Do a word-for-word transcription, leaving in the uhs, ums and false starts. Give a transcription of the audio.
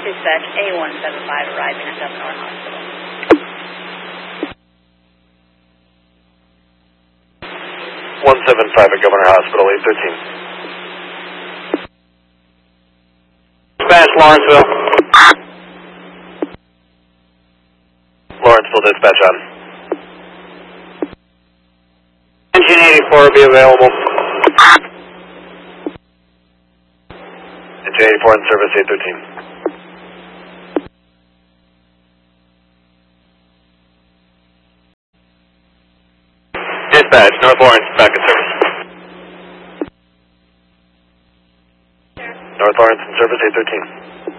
Dispatch A one seven five arriving at Governor Hospital. one seven five at Governor Hospital, eight thirteen. Dispatch Lawrenceville. Lawrenceville dispatch on. Engine eighty-four will be available. Engine eighty-four in service, eight thirteen. Dispatch, North Lawrence, back in service. North Lawrence in service, eight thirteen.